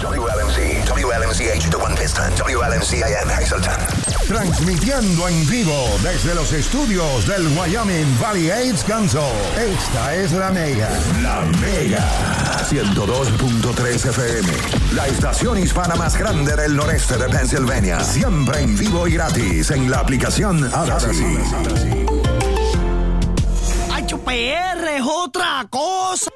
WLMC, WLMCH, The One Piston, WLMCAM, Hazleton. Transmitiendo en vivo desde los estudios del Wyoming Valley AIDS Council. Esta es La Mega. La Mega. 102.3 FM. La estación hispana más grande del noreste de Pennsylvania. Siempre en vivo y gratis en la aplicación Odyssey. ¡Ay, PR es otra cosa!